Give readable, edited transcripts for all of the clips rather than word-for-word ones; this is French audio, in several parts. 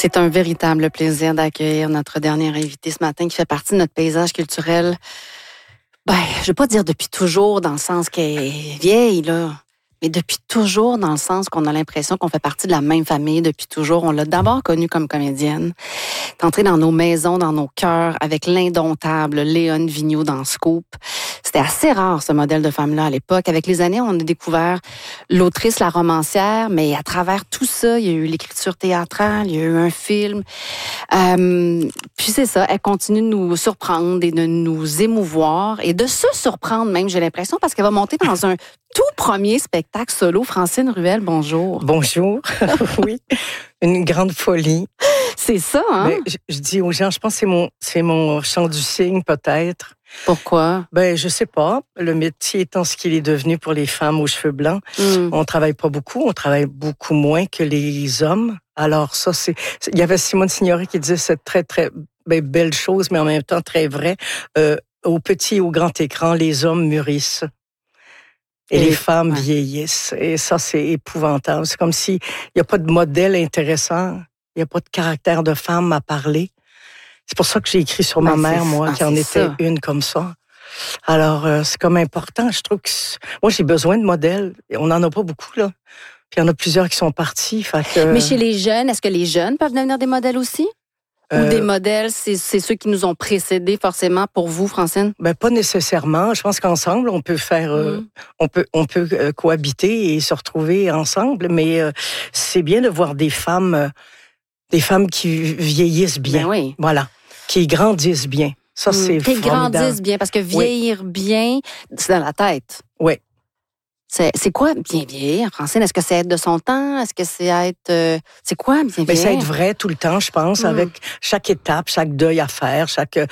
C'est un véritable plaisir d'accueillir notre dernière invitée ce matin qui fait partie de notre paysage culturel. Je ne vais pas dire depuis toujours dans le sens qu'elle est vieille, là, mais depuis toujours dans le sens qu'on a l'impression qu'on fait partie de la même famille depuis toujours. On l'a d'abord connue comme comédienne. Elle est entrée dans nos maisons, dans nos cœurs, avec l'indomptable Léone Vigneault dans Scoop. C'était assez rare, ce modèle de femme-là, à l'époque. Avec les années, on a découvert l'autrice, la romancière, mais à travers tout ça, il y a eu l'écriture théâtrale, il y a eu un film. Puis c'est ça, elle continue de nous surprendre et de nous émouvoir et de se surprendre même, j'ai l'impression, parce qu'elle va monter dans un tout premier spectacle solo. Francine Ruel, bonjour. Bonjour. Oui, une grande folie. C'est ça, hein? Mais je dis aux gens, je pense que c'est mon chant du cygne, peut-être. Pourquoi? Je sais pas. Le métier étant ce qu'il est devenu pour les femmes aux cheveux blancs, on travaille pas beaucoup, on travaille beaucoup moins que les hommes. Alors ça, il y avait Simone Signoret qui disait cette très, très belle chose, mais en même temps très vrai. Au petit et au grand écran, les hommes mûrissent. Et les femmes vieillissent. Et ça, c'est épouvantable. C'est comme s'il n'y a pas de modèle intéressant, il n'y a pas de caractère de femme à parler. C'est pour ça que j'ai écrit sur ma mère, moi, qui en était une comme ça. Alors, c'est comme important. Je trouve que moi, j'ai besoin de modèles. On n'en a pas beaucoup, là. Puis il y en a plusieurs qui sont partis. Mais chez les jeunes, est-ce que les jeunes peuvent devenir des modèles aussi? Ou des modèles, c'est ceux qui nous ont précédés forcément pour vous, Francine? Pas nécessairement. Je pense qu'ensemble, on peut faire, on peut cohabiter et se retrouver ensemble. Mais c'est bien de voir des femmes qui vieillissent bien. Ben oui. Voilà, qui grandissent bien. Ça, c'est formidable. Qui grandissent bien, parce que vieillir bien, c'est dans la tête. Oui. C'est quoi bien vieillir, Francine? Est-ce que c'est être de son temps? Est-ce que c'est être... c'est quoi bien vieillir? C'est être vrai tout le temps, je pense, avec chaque étape, chaque deuil à faire,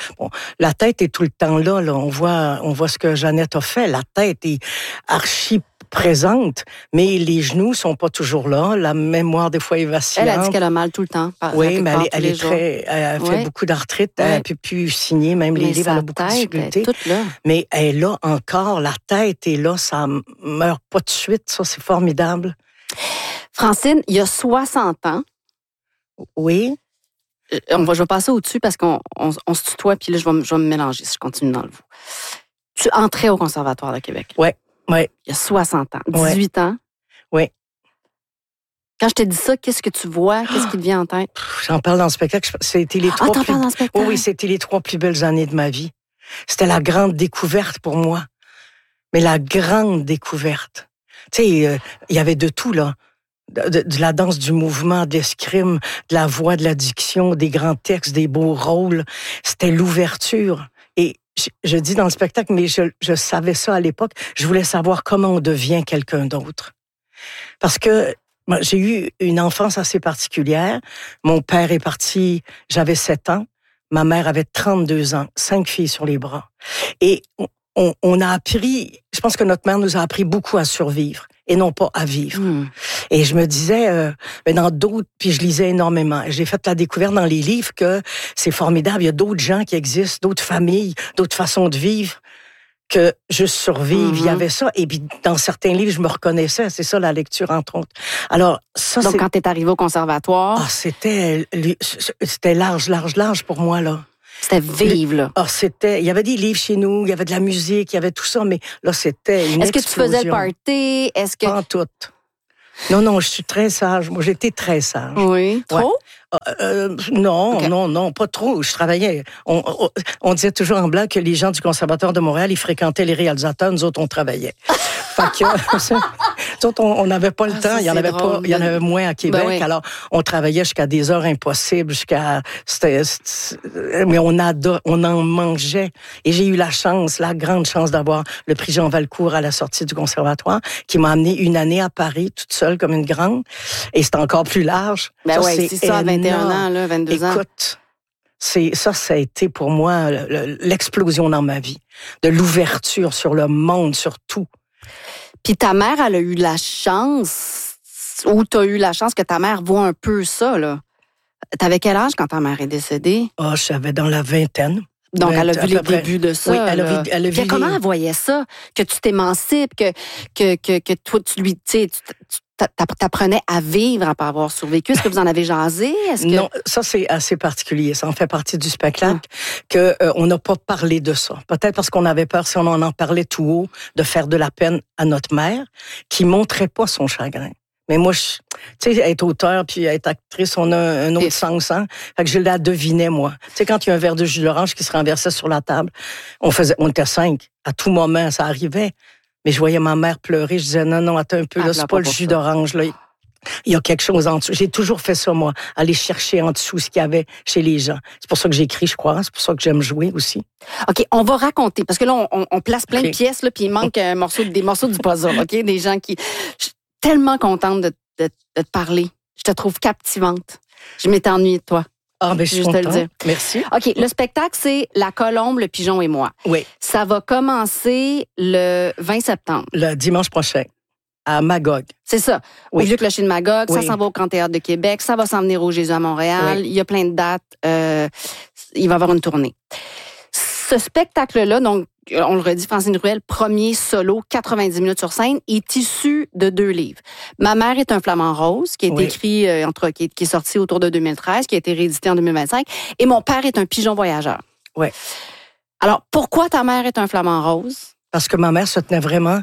la tête est tout le temps là. On voit ce que Jeannette a fait. La tête est archi présente, mais les genoux sont pas toujours là. La mémoire, des fois, est vacillante. Elle a dit qu'elle a mal tout le temps. Oui, mais elle fait beaucoup d'arthrite. Elle ne peut plus signer, même les livres, elle a beaucoup de difficultés. Mais elle est là encore, la tête est là, ça meurt pas de suite, ça, c'est formidable. Francine, il y a 60 ans. Oui. Je vais passer au-dessus parce qu'on se tutoie, puis là, je vais me mélanger si je continue dans le vous. Tu entrais au Conservatoire de Québec. Oui. Oui. Il y a 60 ans. 18 ans. Oui. Quand je te dis ça, qu'est-ce que tu vois? Qu'est-ce qui te vient en tête? J'en parle dans le spectacle. C'était les t'en parles dans le spectacle? Oui, c'était les 3 plus belles années de ma vie. C'était la grande découverte pour moi. Mais la grande découverte. Tu sais, il y avait de tout, là. De la danse, du mouvement, de l'escrime, de la voix, de la diction, des grands textes, des beaux rôles. C'était l'ouverture. Et je dis dans le spectacle, mais je savais ça à l'époque. Je voulais savoir comment on devient quelqu'un d'autre. Parce que j'ai eu une enfance assez particulière. Mon père est parti, j'avais 7 ans. Ma mère avait 32 ans, 5 filles sur les bras. Et on a appris, je pense que notre mère nous a appris beaucoup à survivre et non pas à vivre. Et je me disais, dans d'autres, puis je lisais énormément. J'ai fait la découverte dans les livres que c'est formidable. Il y a d'autres gens qui existent, d'autres familles, d'autres façons de vivre que juste survivre. Il y avait ça. Et puis, dans certains livres, je me reconnaissais. C'est ça, la lecture, entre autres. Alors, ça, donc, quand t'es arrivé au conservatoire... c'était large pour moi, là. C'était vivre, là. Il y avait des livres chez nous, il y avait de la musique, il y avait tout ça, mais là, c'était une explosion. Est-ce que tu faisais le party? Pas en tout. Non, je suis très sage. Moi, j'étais très sage. Oui. Trop? Non, okay. non, pas trop. Je travaillais. On disait toujours en blague que les gens du Conservatoire de Montréal, ils fréquentaient les réalisateurs, nous autres, on travaillait. Fait que, nous autres, on n'avait pas le temps. Il y en avait pas, il y en avait moins à Québec. Oui. Alors, on travaillait jusqu'à des heures impossibles, mais on en mangeait. Et j'ai eu la grande chance d'avoir le prix Jean Valcourt à la sortie du Conservatoire, qui m'a amené une année à Paris, toute seule comme une grande. Et c'est encore plus large. Ben oui, c'est ça, 21 ans, là, 22 ans. Écoute, ça a été pour moi l'explosion dans ma vie. De l'ouverture sur le monde, sur tout. Puis ta mère, elle a eu la chance, ou t'as eu la chance que ta mère voit un peu ça, là. T'avais quel âge quand ta mère est décédée? J'avais dans la vingtaine. Donc, elle a vu les débuts de ça. Oui, elle a vu comment elle voyait ça? Que tu t'émancipes, que toi, tu t'apprenais à vivre après avoir survécu? Est-ce que vous en avez jasé? Non, ça, c'est assez particulier. Ça en fait partie du spectacle que on n'a pas parlé de ça. Peut-être parce qu'on avait peur, si on en parlait tout haut, de faire de la peine à notre mère, qui montrait pas son chagrin. Mais moi, tu sais, être auteur puis être actrice, on a un autre sens, hein. Fait que je la devinais, moi. Tu sais, quand il y a un verre de jus d'orange qui se renversait sur la table, on était 5. À tout moment, ça arrivait. Mais je voyais ma mère pleurer. Je disais, non, attends un peu, là, c'est pas le jus d'orange, là. Il y a quelque chose en dessous. J'ai toujours fait ça, moi. Aller chercher en dessous ce qu'il y avait chez les gens. C'est pour ça que j'écris, je crois. C'est pour ça que j'aime jouer aussi. OK, on va raconter. Parce que là, on place plein de pièces, là, puis il manque des morceaux du puzzle, OK? Des gens qui... Tellement contente de te parler. Je te trouve captivante. Je m'étais ennuyée de toi. Ah, ben, je suis contente. Te le dire. Merci. OK, le spectacle, c'est La Colombe, le Pigeon et moi. Oui. Ça va commencer le 20 septembre. Le dimanche prochain, à Magog. C'est ça. Au Vieux Clocher de Magog. Oui. Ça s'en va au Grand Théâtre de Québec. Ça va s'en venir au Jésus à Montréal. Oui. Il y a plein de dates. Il va y avoir une tournée. Ce spectacle-là, donc, on le redit, Francine Ruel, premier solo, 90 minutes sur scène, est issu de 2 livres. Ma mère est un flamant rose, qui est écrit, qui est sorti autour de 2013, qui a été réédité en 2025. Et mon père est un pigeon voyageur. Oui. Alors, pourquoi ta mère est un flamant rose? Parce que ma mère se tenait vraiment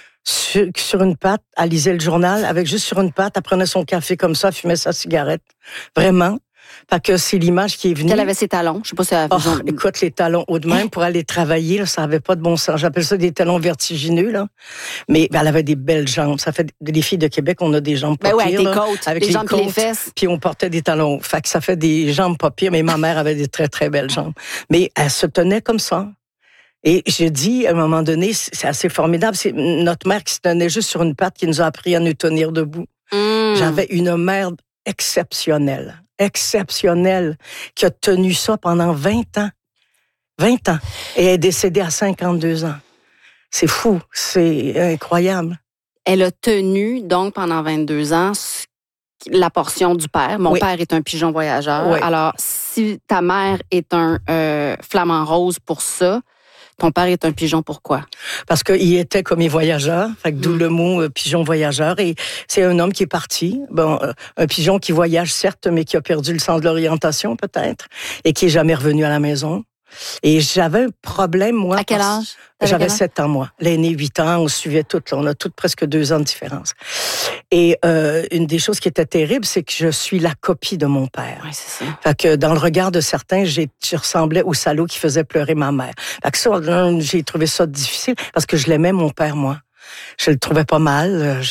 sur une patte, elle lisait le journal avec juste sur une patte, elle prenait son café comme ça, elle fumait sa cigarette. Vraiment. Fait que c'est l'image qui est venue. Elle avait ses talons. Je sais pas si elle avait... écoute, les talons haut de même pour aller travailler, là, ça avait pas de bon sens. J'appelle ça des talons vertigineux, là. Mais elle avait des belles jambes. Ça fait les filles de Québec, on a des jambes pas pires. Avec des côtes, avec les jambes et les fesses. Puis on portait des talons. Fait que ça fait des jambes pas pires, mais ma mère avait des très, très belles jambes. Mais elle se tenait comme ça. Et je dis, à un moment donné, c'est assez formidable, c'est notre mère qui se tenait juste sur une patte qui nous a appris à nous tenir debout. J'avais une mère exceptionnelle, qui a tenu ça pendant 20 ans. 20 ans. Et elle est décédée à 52 ans. C'est fou, c'est incroyable. Elle a tenu, donc, pendant 22 ans, la portion du père. Mon père est un pigeon voyageur. Oui. Alors, si ta mère est un flamant rose pour ça, ton père est un pigeon, pourquoi? Parce qu'il était commis voyageur, fait que d'où le mot pigeon voyageur. Et c'est un homme qui est parti. Bon, un pigeon qui voyage, certes, mais qui a perdu le sens de l'orientation, peut-être, et qui est jamais revenu à la maison. Et j'avais un problème, moi. À quel âge? J'avais 7 ans, moi. L'aîné, 8 ans, on suivait toutes. Là, on a toutes presque 2 ans de différence. Et une des choses qui était terrible, c'est que je suis la copie de mon père. Oui, c'est ça. Fait que dans le regard de certains, je ressemblais au salaud qui faisait pleurer ma mère. Fait que ça, j'ai trouvé ça difficile parce que je l'aimais, mon père, moi. Je le trouvais pas mal.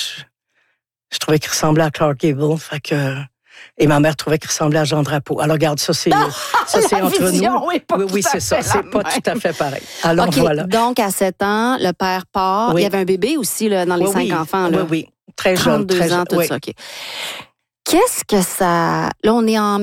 Je trouvais qu'il ressemblait à Clark Gable. Fait que... Et ma mère trouvait qu'il ressemblait à Jean Drapeau. Alors, regarde, ça, c'est entre nous. Oui, c'est ça. C'est pas tout à fait pareil. Alors, voilà. Donc, à 7 ans, le père part. Oui. Il y avait un bébé aussi là, dans les 5 enfants. Là. Oui. Très jeune. 32 ans, tout ça. OK. Qu'est-ce que ça... Là, on est en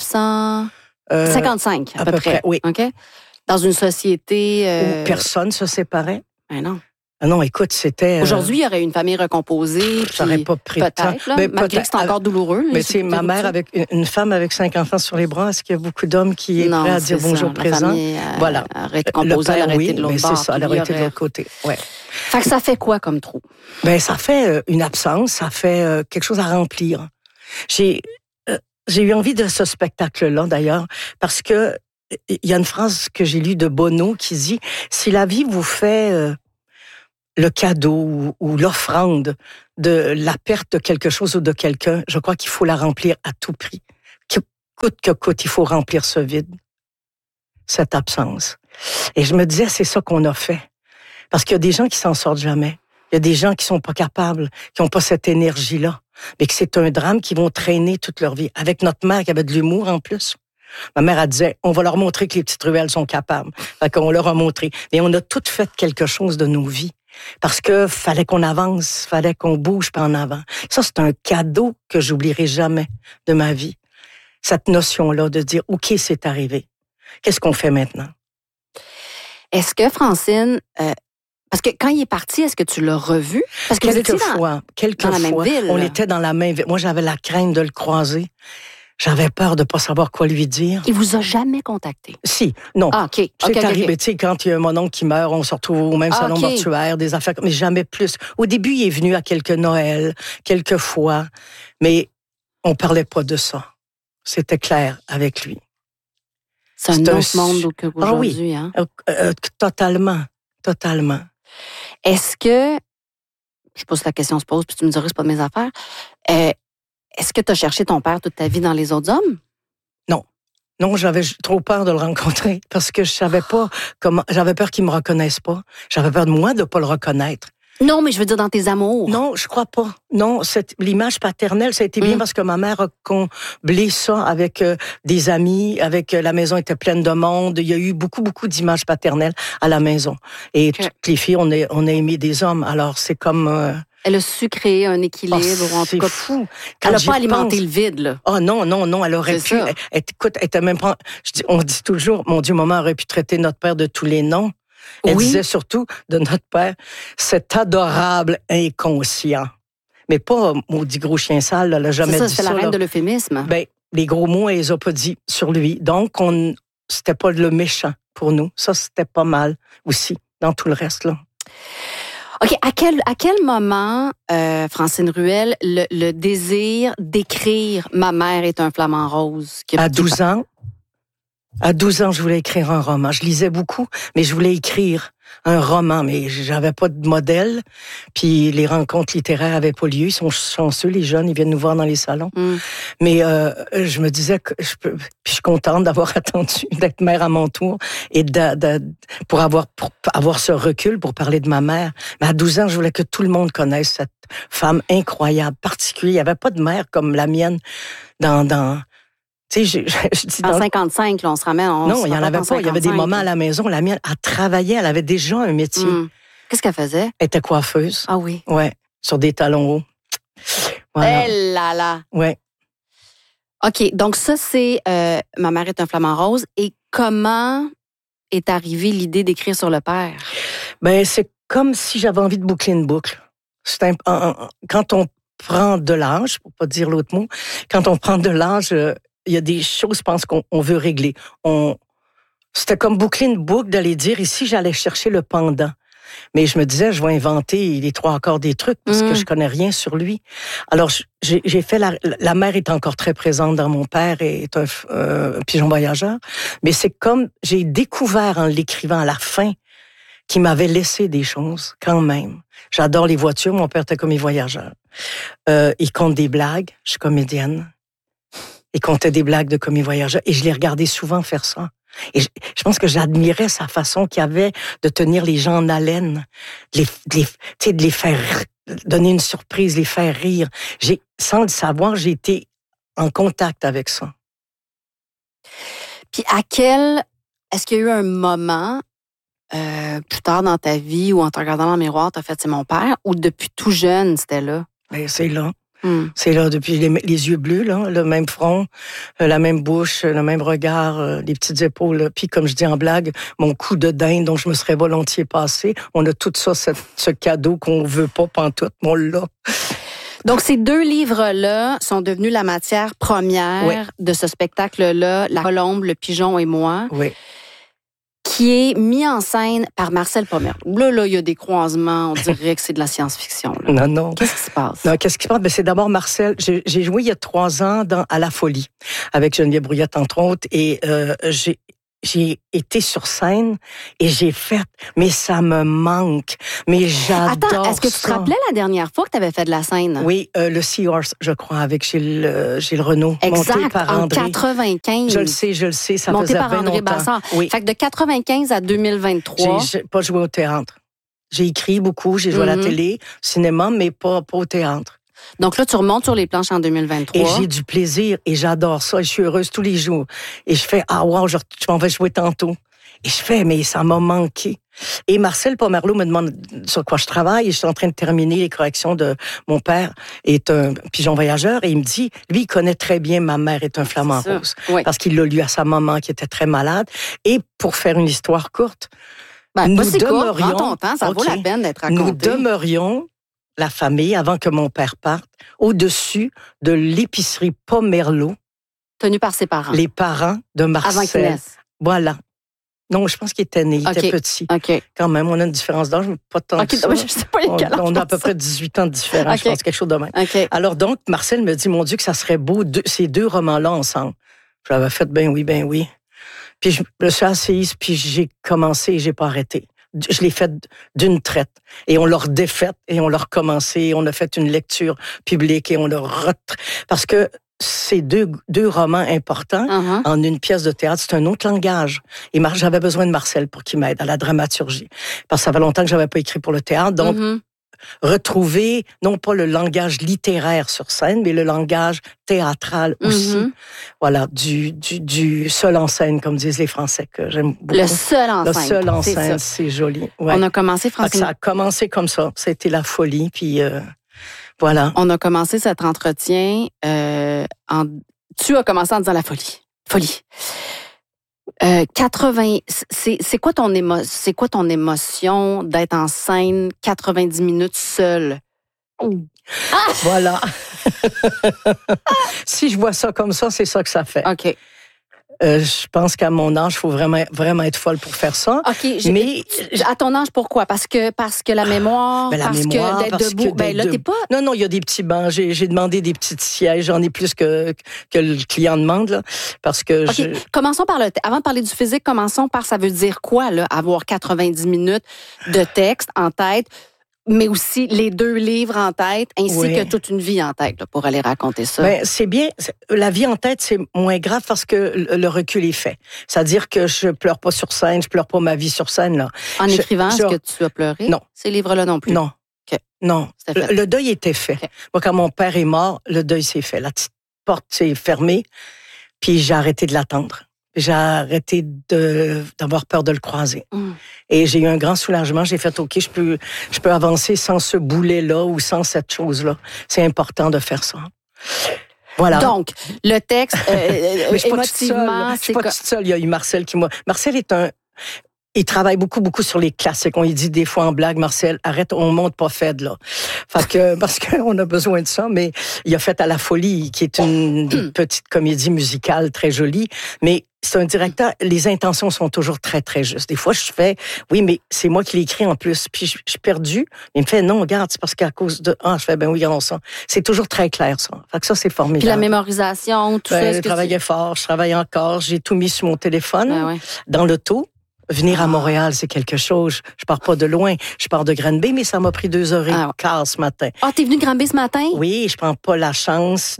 1955, à peu près. Oui. OK? Dans une société... Où personne se séparait. Ben non. Ah non, écoute, c'était... Aujourd'hui, il y aurait une famille recomposée. Ça n'aurait pas pris de temps. Malgré que c'est encore douloureux. Mais tu sais, ma mère, avec une femme avec 5 enfants sur les bras, est-ce qu'il y a beaucoup d'hommes qui est prêt à dire bonjour présent? La famille, voilà. Aurait été composée, elle aurait été de l'autre bord. C'est ça, elle aurait été de l'autre côté. Ouais. Fait que ça fait quoi comme trou? Ben, ça fait une absence, ça fait quelque chose à remplir. J'ai eu envie de ce spectacle-là, d'ailleurs, parce que il y a une phrase que j'ai lue de Bono qui dit « Si la vie vous fait... le cadeau ou l'offrande de la perte de quelque chose ou de quelqu'un, je crois qu'il faut la remplir à tout prix. Coûte que coûte, il faut remplir ce vide, cette absence. Et je me disais, c'est ça qu'on a fait. Parce qu'il y a des gens qui s'en sortent jamais. Il y a des gens qui sont pas capables, qui ont pas cette énergie-là. Mais que c'est un drame qui vont traîner toute leur vie. Avec notre mère qui avait de l'humour en plus. Ma mère, elle disait, on va leur montrer que les petites ruelles sont capables. Fait qu'on leur a montré. Mais on a toutes fait quelque chose de nos vies. Parce que fallait qu'on avance, fallait qu'on bouge pas en avant. Ça, c'est un cadeau que j'oublierai jamais de ma vie. Cette notion-là de dire, OK, c'est arrivé. Qu'est-ce qu'on fait maintenant? Est-ce que, Francine, parce que quand il est parti, est-ce que tu l'as revu? Parce que quelques fois, dans la même ville. On était dans la même ville. Moi, j'avais la crainte de le croiser. J'avais peur de pas savoir quoi lui dire. Il vous a jamais contacté? Si, non. Ah, OK. C'est arrivé, tu sais, quand il y a mon oncle qui meurt, on se retrouve au même salon mortuaire, des affaires, mais jamais plus. Au début, il est venu à quelques Noëls, quelques fois, mais on parlait pas de ça. C'était clair avec lui. C'est un autre monde qu'aujourd'hui, hein? Totalement. Est-ce que, je pose la question, se pose, puis tu me diras, c'est pas de mes affaires, est-ce que tu as cherché ton père toute ta vie dans les autres hommes? Non, j'avais trop peur de le rencontrer parce que je savais pas comment. J'avais peur qu'il me reconnaisse pas. J'avais peur de moi de pas le reconnaître. Non, mais je veux dire dans tes amours. Non, je crois pas. Non, l'image paternelle, ça a été bien parce que ma mère a comblé ça avec des amis, avec la maison était pleine de monde. Il y a eu beaucoup d'images paternelles à la maison. Et toutes les filles, on a aimé des hommes. Alors c'est comme. Elle a su créer un équilibre. En tout cas, fou. Elle n'a pas alimenté le vide, là. Oh non, elle aurait pu. Écoute, elle était même pas. On dit toujours, mon Dieu, maman aurait pu traiter notre père de tous les noms. Elle disait surtout de notre père, cet adorable inconscient. Mais pas maudit gros chien sale, elle n'a jamais dit ça. C'est la reine de l'euphémisme. Ben, les gros mots, elle les a pas dit sur lui. Donc, c'était pas le méchant pour nous. Ça, c'était pas mal aussi, dans tout le reste, là. OK. À quel moment, Francine Ruel, le désir d'écrire « Ma mère est un flamant rose » À 12 ans. À 12 ans, je voulais écrire un roman. Je lisais beaucoup, mais je voulais écrire un roman, mais j'avais pas de modèle. Puis les rencontres littéraires avaient pas lieu. Ils sont chanceux, les jeunes, ils viennent nous voir dans les salons. Mais je me disais que puis je suis contente d'avoir attendu d'être mère à mon tour et pour avoir ce recul pour parler de ma mère. Mais à 12 ans, je voulais que tout le monde connaisse cette femme incroyable, particulière. Il y avait pas de mère comme la mienne dans tu sais, je dis en 55, là, on se ramène. Non, il n'y en avait pas. Il y avait des moments à la maison. La mienne, elle travaillait. Elle avait déjà un métier. Qu'est-ce qu'elle faisait? Elle était coiffeuse. Ah oui? Ouais, sur des talons hauts. Voilà. Eh là là! Ouais. OK, donc ça, c'est Ma mère est un flamant rose. Et comment est arrivée l'idée d'écrire sur le père? Ben, c'est comme si j'avais envie de boucler une boucle. Quand on prend de l'âge, pour pas dire l'autre mot, quand on prend de l'âge... il y a des choses, je pense, qu'on veut régler. C'était comme boucler une boucle d'aller dire, ici, j'allais chercher le pendant. Mais je me disais, je vais inventer les trois accords des trucs parce que je connais rien sur lui. Alors, j'ai fait la mère est encore très présente dans mon père et est un pigeon voyageur. Mais c'est comme, j'ai découvert en l'écrivant à la fin qu'il m'avait laissé des choses, quand même. J'adore les voitures, mon père était commis voyageur. Il compte des blagues, je suis comédienne. Il comptait des blagues de commis voyageur. Et je l'ai regardé souvent faire ça. Et je pense que j'admirais sa façon qu'il avait de tenir les gens en haleine, de les faire donner une surprise, les faire rire. Sans le savoir, j'ai été en contact avec ça. Puis est-ce qu'il y a eu un moment, plus tard dans ta vie, ou en te regardant dans le miroir, t'as fait « c'est mon père », ou depuis tout jeune, c'était là? Ben, c'est là. C'est là, depuis les yeux bleus, là, le même front, la même bouche, le même regard, les petites épaules. Puis, comme je dis en blague, mon cou de dinde dont je me serais volontiers passé. On a tout ça, ce cadeau qu'on veut pas pantoute, mais on l'a. Donc, ces deux livres-là sont devenus la matière première de ce spectacle-là, La Colombe, le pigeon et moi. Oui. Qui est mis en scène par Marcel Pomerleau. Là, il y a des croisements, on dirait que c'est de la science-fiction. Là. Non. Qu'est-ce qui se passe? Non, qu'est-ce qui se passe? Ben, c'est d'abord Marcel. J'ai joué il y a 3 ans à La Folie, avec Geneviève Brouillette, entre autres, et j'ai été sur scène et j'ai fait, mais ça me manque. Mais j'adore ça. Attends, est-ce que tu te rappelais la dernière fois que tu avais fait de la scène? Oui, le Seahorse, je crois, avec Gilles Renaud. Exact, monté par en André. 95. Je le sais, ça monté faisait par 20 André longtemps. Bassard. Oui. Fait que de 95 à 2023... J'ai pas joué au théâtre. J'ai écrit beaucoup, j'ai joué à la télé, cinéma, mais pas au théâtre. Donc là, tu remontes sur les planches en 2023. Et j'ai du plaisir et j'adore ça. Et je suis heureuse tous les jours. Et je fais, je m'en vais jouer tantôt. Et je fais, mais ça m'a manqué. Et Marcel Pomerleau me demande sur quoi je travaille. Et je suis en train de terminer les corrections de mon père est un pigeon voyageur. Et il me dit, lui, il connaît très bien Ma mère est un flamant rose. Oui. Parce qu'il l'a lu à sa maman qui était très malade. Et pour faire une histoire courte, nous demeurions... Prends ton temps, ça vaut la peine d'être raconté. Nous demeurions, la famille, avant que mon père parte, au-dessus de l'épicerie Pomerleau tenu par ses parents. Les parents de Marcel. Avant qu'il naisse. Voilà. Non, je pense qu'il était né, il était petit. OK. Quand même, on a une différence d'âge, mais pas tant que ça. Je sais pas On a à peu près 18 ans de différence, je pense, quelque chose de même. OK. Alors donc, Marcel me dit, mon Dieu, que ça serait beau, ces 2 romans-là ensemble. J'avais fait, ben oui. Puis je me suis assise, puis j'ai commencé et j'ai pas arrêté. Je l'ai fait d'une traite. Et on l'a redéfaite, et on l'a recommencé, et on a fait une lecture publique, et on l'a parce que ces deux romans importants en une pièce de théâtre, c'est un autre langage. Et j'avais besoin de Marcel pour qu'il m'aide à la dramaturgie. Parce que ça fait longtemps que j'avais pas écrit pour le théâtre. Donc, retrouver, non pas le langage littéraire sur scène, mais le langage théâtral aussi. Voilà, du seul en scène, comme disent les Français, que j'aime beaucoup. Le seul en scène. Le seul en scène, c'est joli. Ouais. On a commencé, Francine. Ça a commencé comme ça. C'était la folie, puis... Voilà. On a commencé cet entretien tu as commencé en disant la folie. Folie. 80, c'est quoi ton émotion d'être en scène 90 minutes seule? Voilà. Si je vois ça comme ça, c'est ça que ça fait. OK. Je pense qu'à mon âge, il faut vraiment être folle pour faire ça. OK. Mais à ton âge, pourquoi? Parce que la mémoire, parce que d'être debout. Là, t'es pas... Non, il y a des petits bancs. J'ai demandé des petits sièges. J'en ai plus que le client demande, là. Parce que Commençons par avant de parler du physique, commençons par ça veut dire quoi, là, avoir 90 minutes de texte en tête, mais aussi les 2 livres en tête, ainsi que toute une vie en tête, là, pour aller raconter ça. Ben, c'est bien. La vie en tête, c'est moins grave parce que le recul est fait. C'est-à-dire que je pleure pas sur scène, je pleure pas ma vie sur scène, là. En écrivant, est-ce que tu as pleuré? Non. Ces livres-là non plus? Non. Okay. Non. Le deuil était fait. Okay. Moi, quand mon père est mort, le deuil s'est fait. La petite porte s'est fermée, puis j'ai arrêté de l'attendre. J'ai arrêté d'avoir peur de le croiser. Et j'ai eu un grand soulagement. J'ai fait, OK, je peux avancer sans ce boulet-là ou sans cette chose-là. C'est important de faire ça. Voilà. Donc, le texte, mais émotivement, je suis pas toute seule. Il y a eu Marcel qui m'a... Marcel est il travaille beaucoup sur les classiques. On lui dit des fois en blague, Marcel, arrête, on monte pas Fed, là. Fait que, parce qu'on a besoin de ça, mais il a fait À la folie, qui est une petite comédie musicale très jolie, mais c'est un directeur, les intentions sont toujours très, très justes. Des fois, je fais, oui, mais c'est moi qui l'ai écrit en plus, puis je suis perdu. Il me fait, non, regarde, c'est parce qu'à cause de... je fais, ben oui, regardons ça. C'est toujours très clair, ça. Fait que ça, c'est formidable. Puis la mémorisation, tout ça. Je travaillais fort, je travaille encore, j'ai tout mis sur mon téléphone, dans l'auto. Venir à Montréal, c'est quelque chose. Je pars pas de loin. Je pars de Granby, mais ça m'a pris 2h15 ce matin. T'es venu de Granby ce matin? Oui, je prends pas la chance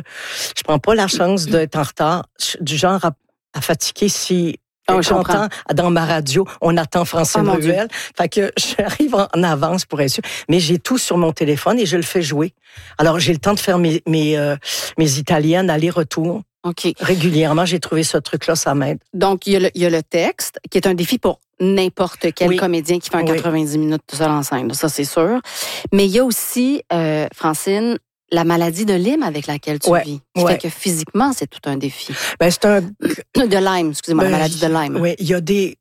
d'être en retard. Du genre à fatiguer si j'entends dans ma radio, on attend Francine Ruel. Fait que j'arrive en avance pour être sûr. Mais j'ai tout sur mon téléphone et je le fais jouer. Alors, j'ai le temps de faire mes italiennes aller-retour. Okay. Régulièrement, j'ai trouvé ce truc-là, ça m'aide. Donc, il y a le texte, qui est un défi pour n'importe quel comédien qui fait un 90 minutes tout seul en scène. Ça, c'est sûr. Mais il y a aussi, Francine, la maladie de Lyme avec laquelle tu vis. Qui fait que physiquement, c'est tout un défi. Ben, c'est un... De Lyme, excusez-moi, la maladie de Lyme. Oui, il y a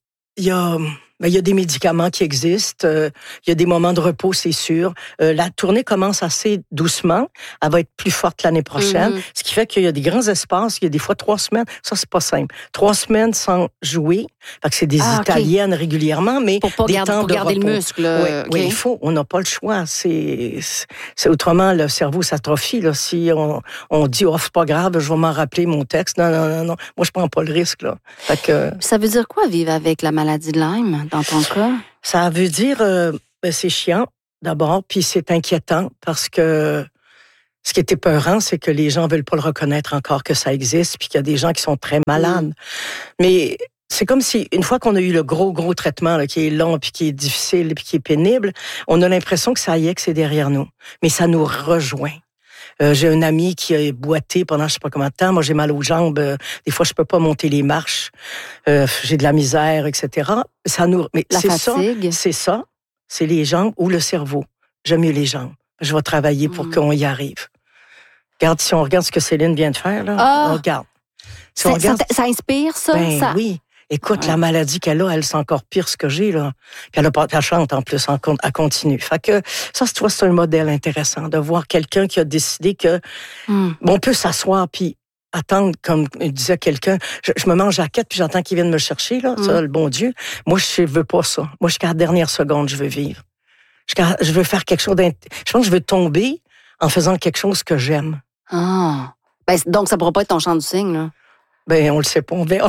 des médicaments qui existent. Il y a des moments de repos, c'est sûr. La tournée commence assez doucement. Elle va être plus forte l'année prochaine. Ce qui fait qu'il y a des grands espaces. Il y a des fois 3 semaines. Ça, c'est pas simple. 3 semaines sans jouer. Fait que c'est des Italiennes régulièrement, mais pour garder le muscle. Oui, il faut. On n'a pas le choix. C'est autrement, le cerveau s'atrophie. Là. Si on dit, c'est pas grave, je vais m'en rappeler mon texte. Non. Moi, je prends pas le risque. Là. Fait que... Ça veut dire quoi, vivre avec la maladie de Lyme? Dans ton cas? Ça veut dire, c'est chiant, d'abord, puis c'est inquiétant parce que ce qui est épeurant, c'est que les gens veulent pas le reconnaître encore que ça existe, puis qu'il y a des gens qui sont très malades. Mais c'est comme si, une fois qu'on a eu le gros traitement là, qui est long, puis qui est difficile, puis qui est pénible, on a l'impression que ça y est, que c'est derrière nous. Mais ça nous rejoint. J'ai un ami qui a boité pendant je sais pas combien de temps. Moi, j'ai mal aux jambes. Des fois, je peux pas monter les marches. J'ai de la misère, etc. Mais la fatigue. C'est ça. C'est les jambes ou le cerveau. J'aime mieux les jambes. Je vais travailler pour qu'on y arrive. Regarde, si on regarde ce que Céline vient de faire, là, on regarde. Si ça inspire, ça? Ben oui. Écoute, la maladie qu'elle a, elle, c'est encore pire ce que j'ai, là. Puis elle chante, en plus, elle continue. Fait que, ça, c'est un modèle intéressant, de voir quelqu'un qui a décidé que, on peut s'asseoir, puis attendre, comme disait quelqu'un, je me mets en jaquette puis j'attends qu'ils viennent me chercher, là, ça, le bon Dieu. Moi, je veux pas ça. Moi, jusqu'à la dernière seconde, je veux vivre. Je veux faire quelque chose je pense que je veux tomber en faisant quelque chose que j'aime. Ah. Ben, donc, ça pourra pas être ton chant du cygne, là. Ben, on le sait pas. On verra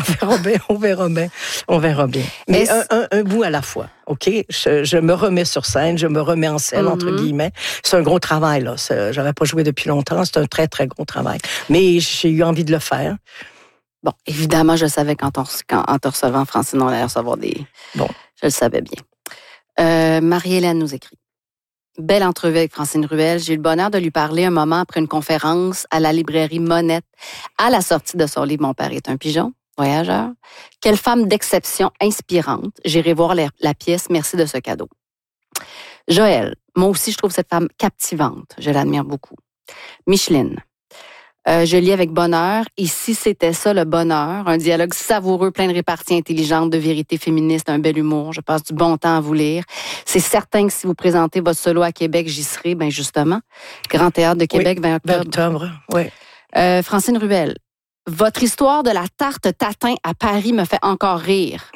bien. Mais un bout à la fois, OK? Je me remets sur scène, je me remets en scène, entre guillemets. C'est un gros travail, là. J'avais pas joué depuis longtemps. C'est un très, très gros travail. Mais j'ai eu envie de le faire. Bon, évidemment, je savais qu'en te recevant, Francine, on allait recevoir des... Bon. Je le savais bien. Marie-Hélène nous écrit. Belle entrevue avec Francine Ruel. J'ai eu le bonheur de lui parler un moment après une conférence à la librairie Monette à la sortie de son livre « Mon père est un pigeon ». Voyageur. Quelle femme d'exception inspirante. J'irai voir la pièce. Merci de ce cadeau. Joël. Moi aussi, je trouve cette femme captivante. Je l'admire beaucoup. Micheline. Je lis avec bonheur. Et si c'était ça, le bonheur, un dialogue savoureux, plein de réparties intelligentes, de vérité féministe, un bel humour. Je passe du bon temps à vous lire. C'est certain que si vous présentez votre solo à Québec, j'y serai, ben justement. Grand Théâtre de Québec, 20 octobre. Oui. Francine Ruel, votre histoire de la tarte tatin à Paris me fait encore rire.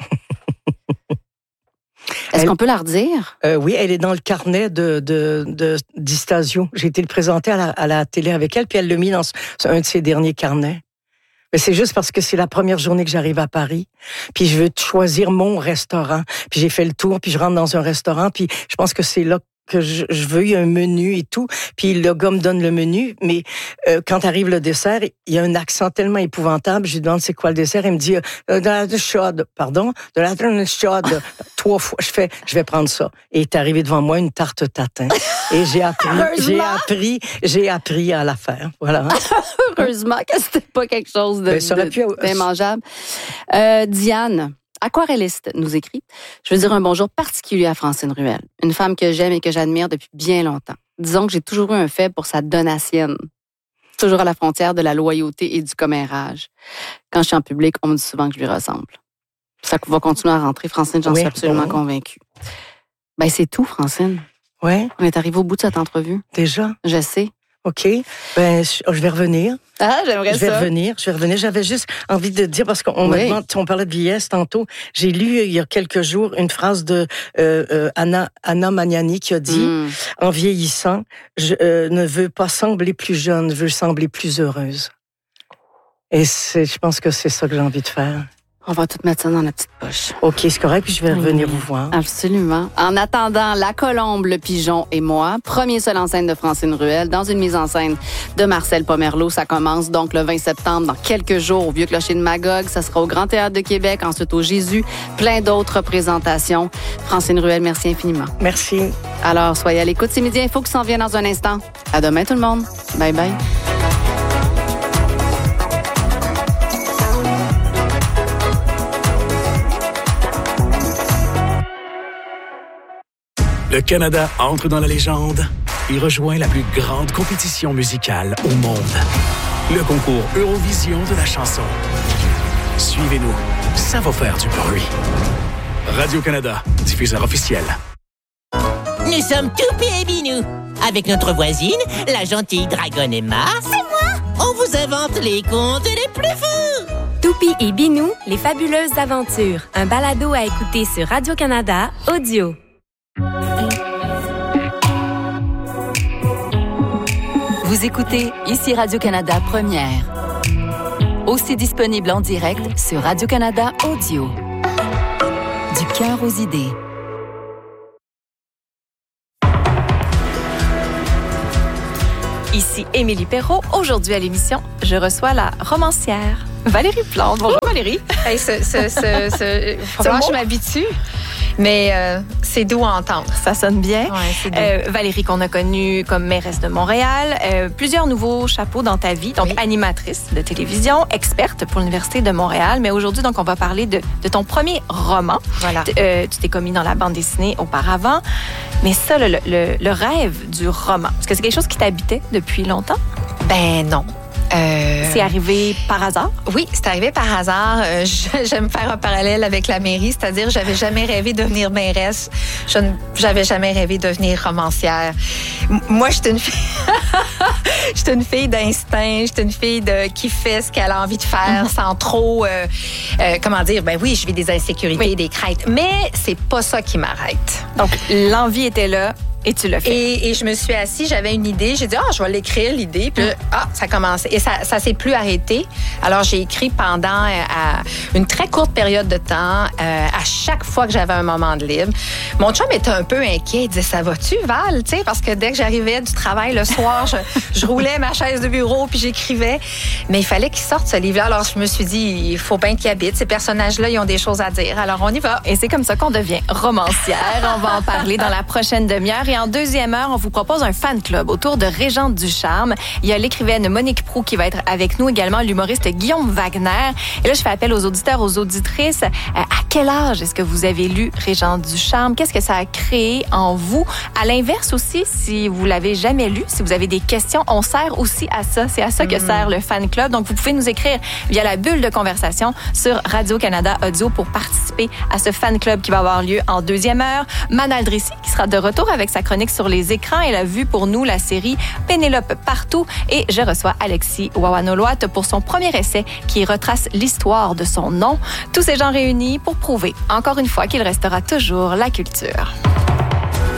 Est-ce qu'on peut la redire? Oui, elle est dans le carnet d'Istasio. J'ai été le présenter à la télé avec elle, puis elle l'a mis dans un de ses derniers carnets. Mais c'est juste parce que c'est la première journée que j'arrive à Paris, puis je veux choisir mon restaurant. Puis j'ai fait le tour, puis je rentre dans un restaurant, puis je pense que c'est là que je veux, il y a un menu et tout, puis le gars me donne le menu, mais quand arrive le dessert, il y a un accent tellement épouvantable, je lui demande c'est quoi le dessert, il me dit de la chaude, pardon, de la chaude, 3 fois, je vais prendre ça. Et est arrivé devant moi une tarte tatin. Et j'ai appris à la faire, voilà. Heureusement que c'était pas quelque chose d'immangeable. Diane. Aquarelliste nous écrit. Je veux dire un bonjour particulier à Francine Ruel, une femme que j'aime et que j'admire depuis bien longtemps. Disons que j'ai toujours eu un faible pour sa donatienne. Toujours à la frontière de la loyauté et du commérage. Quand je suis en public, on me dit souvent que je lui ressemble. Ça va continuer à rentrer, Francine, j'en suis absolument convaincue. Ben, c'est tout, Francine. Oui. On est arrivé au bout de cette entrevue. Déjà? Je sais. OK. Ben, je vais revenir. Ah, j'aimerais ça. Je vais revenir. J'avais juste envie de dire, parce qu'on me demande, on parlait de vieillesse tantôt, j'ai lu il y a quelques jours une phrase de Anna Magnani qui a dit, en vieillissant, je ne veux pas sembler plus jeune, je veux sembler plus heureuse. Et je pense que c'est ça que j'ai envie de faire. On va tout mettre ça dans la petite poche. OK, c'est correct, puis je vais revenir vous voir. Absolument. En attendant, La Colombe, le pigeon et moi, premier seul en scène de Francine Ruel, dans une mise en scène de Marcel Pomerleau. Ça commence donc le 20 septembre, dans quelques jours, au Vieux-Clocher de Magog. Ça sera au Grand Théâtre de Québec, ensuite au Jésus. Plein d'autres représentations. Francine Ruel, merci infiniment. Merci. Alors, soyez à l'écoute. C'est Midi Info qui s'en vient dans un instant. À demain, tout le monde. Bye bye. Le Canada entre dans la légende et rejoint la plus grande compétition musicale au monde. Le concours Eurovision de la chanson. Suivez-nous, ça va faire du bruit. Radio-Canada, diffuseur officiel. Nous sommes Toupie et Binou. Avec notre voisine, la gentille dragonne Emma. C'est moi! On vous invente les contes les plus fous. Toupie et Binou, les fabuleuses aventures. Un balado à écouter sur Radio-Canada Audio. Vous écoutez ici Radio-Canada Première. Aussi disponible en direct sur Radio-Canada Audio. Du cœur aux idées. Ici Émilie Perrault. Aujourd'hui à l'émission, je reçois la romancière Valérie Plante. Bonjour Valérie. Hey, faut que je m'habitue. Mais c'est doux à entendre. Ça sonne bien. Ouais, c'est doux. Valérie, qu'on a connue comme mairesse de Montréal. Plusieurs nouveaux chapeaux dans ta vie. Donc, animatrice de télévision, experte pour l'Université de Montréal. Mais aujourd'hui, donc, on va parler de ton premier roman. Voilà. Tu t'es commis dans la bande dessinée auparavant. Mais ça, le rêve du roman, est-ce que c'est quelque chose qui t'habitait depuis longtemps? Ben non. C'est arrivé par hasard? Oui, c'est arrivé par hasard. J'aime faire un parallèle avec la mairie, c'est-à-dire j'avais jamais rêvé de devenir mairesse. J'avais jamais rêvé de devenir romancière. Moi, j'étais une fille... j'étais une fille d'instinct, j'étais une fille qui fait ce qu'elle a envie de faire sans trop... comment dire? Ben oui, je vis des insécurités, des craintes, mais c'est pas ça qui m'arrête. Donc, l'envie était là. Et tu l'as fait. Et je me suis assise, j'avais une idée. J'ai dit, je vais l'écrire, l'idée. Puis ça commence. Et ça s'est plus arrêté. Alors, j'ai écrit pendant une très courte période de temps, à chaque fois que j'avais un moment de libre. Mon chum était un peu inquiet. Il disait, ça va-tu, Val? Tu sais, parce que dès que j'arrivais du travail le soir, je roulais ma chaise de bureau puis j'écrivais. Mais il fallait qu'il sorte ce livre-là. Alors, je me suis dit, il faut bien qu'il habite. Ces personnages-là, ils ont des choses à dire. Alors, on y va. Et c'est comme ça qu'on devient romancière. On va en parler dans la prochaine demi-heure. Et en deuxième heure, on vous propose un fan club autour de Régente Ducharme. Il y a l'écrivaine Monique Proulx qui va être avec nous, également l'humoriste Guillaume Wagner. Et là, je fais appel aux auditeurs, aux auditrices. À quel âge est-ce que vous avez lu Régente Ducharme? Qu'est-ce que ça a créé en vous? À l'inverse aussi, si vous l'avez jamais lu, si vous avez des questions, on sert aussi à ça. C'est à ça que sert le fan club. Donc, vous pouvez nous écrire via la bulle de conversation sur Radio-Canada Audio pour participer à ce fan club qui va avoir lieu en deuxième heure. Manal Drissi qui sera de retour avec sa chronique sur les écrans. Elle a vu pour nous la série Pénélope Partout et je reçois Alexis Wawanoloat pour son premier essai qui retrace l'histoire de son nom. Tous ces gens réunis pour prouver encore une fois qu'il restera toujours la culture.